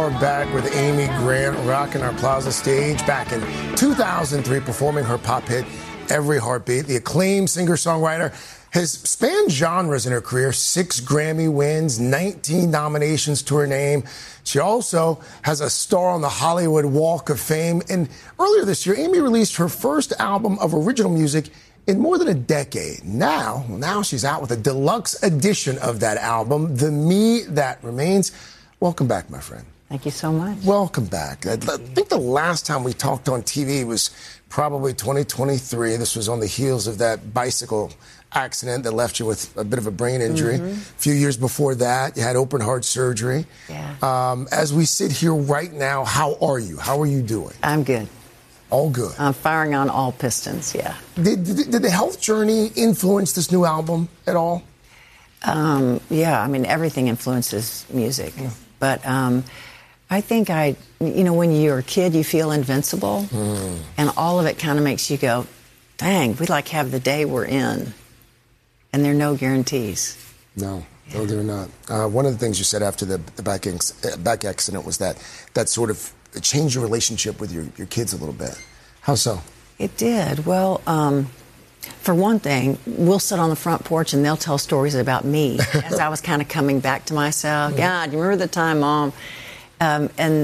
are back with Amy Grant rocking our Plaza stage back in 2003, performing her pop hit, Every Heartbeat. The acclaimed singer-songwriter has spanned genres in her career, 6 Grammy wins, 19 nominations to her name. She also has a star on the Hollywood Walk of Fame. And earlier this year, Amy released her first album of original music in more than a decade. Now she's out with a deluxe edition of that album, The Me That Remains. Welcome back, my friend. Thank you so much. Welcome back. I think the last time we talked on TV was probably 2023. This was on the heels of that bicycle accident that left you with a bit of a brain injury. A few years before that, you had open heart surgery. Yeah. As we sit here right now, how are you? How are you doing? I'm good. All good. I'm firing on all pistons, yeah. Did the health journey influence this new album at all? Yeah, I mean, everything influences music. Yeah. But I think when you're a kid, you feel invincible. And all of it kind of makes you go, dang, we have the day we're in. And there are no guarantees. No, they're not. One of the things you said after the back accident was that sort of changed your relationship with your kids a little bit. How so? It did. Well, for one thing, we'll sit on the front porch and they'll tell stories about me as I was kind of coming back to myself. Yeah, do you remember the time, Mom? And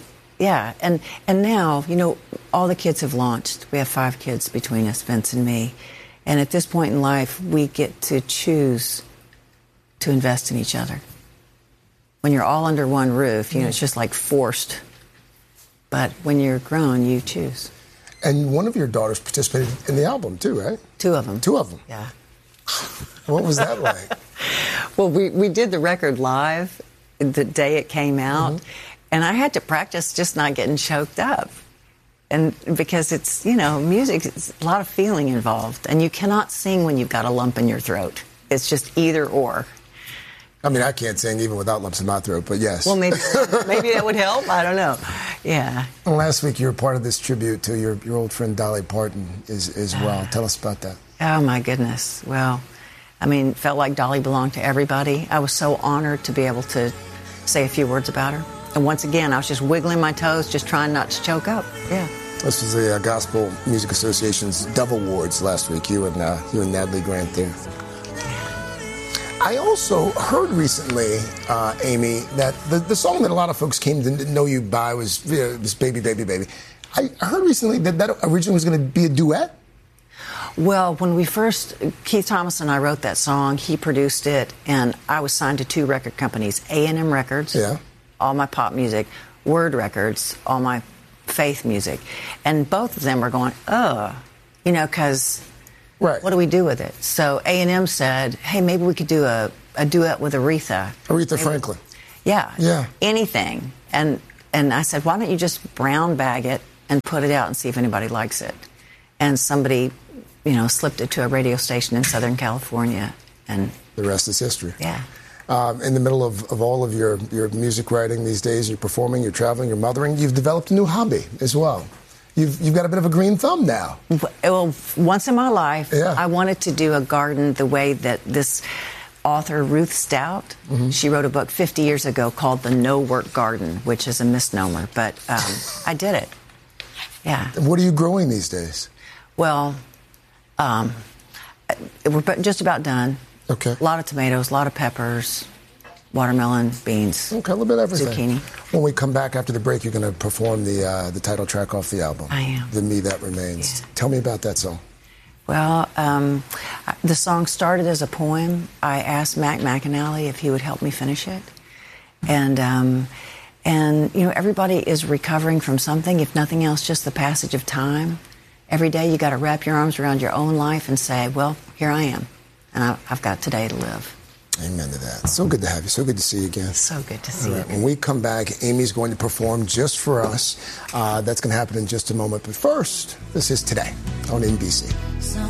now, all the kids have launched. We have 5 kids between us, Vince and me. And at this point in life, we get to choose to invest in each other. When you're all under one roof, it's just like forced. But when you're grown, you choose. And one of your daughters participated in the album, too, right? 2 of them. 2 of them? Yeah. What was that like? Well, we did the record live the day it came out, and I had to practice just not getting choked up. And because it's, music, it's a lot of feeling involved, and you cannot sing when you've got a lump in your throat. It's just either or. I mean, I can't sing even without lumps in my throat, but yes. Well, maybe that would help. I don't know. Yeah. Well, last week you were part of this tribute to your old friend Dolly Parton as well. Tell us about that. Oh, my goodness. Well, I mean, felt like Dolly belonged to everybody. I was so honored to be able to say a few words about her. And once again, I was just wiggling my toes, just trying not to choke up. Yeah. This was the Gospel Music Association's Dove Awards last week. You and Natalie Grant there. I also heard recently, Amy, that the song that a lot of folks came to know you by was Baby, Baby, Baby. I heard recently that originally was going to be a duet. Well, when Keith Thomas and I wrote that song, he produced it, and I was signed to 2 record companies, A&M Records, all my pop music, Word Records, all my faith music. And both of them were going, because... Right. What do we do with it? So A&M said, hey, maybe we could do a duet with Aretha. Aretha Franklin. Yeah. Anything. And I said, why don't you just brown bag it and put it out and see if anybody likes it? And somebody, slipped it to a radio station in Southern California. And the rest is history. Yeah. In the middle of all of your music writing these days, you're performing, you're traveling, you're mothering, you've developed a new hobby as well. You've got a bit of a green thumb now. Well, once in my life, I wanted to do a garden the way that this author, Ruth Stout, she wrote a book 50 years ago called The No Work Garden, which is a misnomer, but I did it. Yeah. What are you growing these days? Well, we're just about done. Okay. A lot of tomatoes, a lot of peppers, watermelon, beans. Okay, a little bit of everything. Zucchini. When we come back after the break, you're going to perform the title track off the album. I am. The Me That Remains. Yeah. Tell me about that song. Well, the song started as a poem. I asked Mac McAnally if he would help me finish it. And everybody is recovering from something, if nothing else, just the passage of time. Every day you got to wrap your arms around your own life and say, well, here I am, and I've got today to live. Amen to that. So good to have you. So good to see you again. So good to see you. When we come back, Amy's going to perform just for us. That's going to happen in just a moment. But first, this is Today on NBC.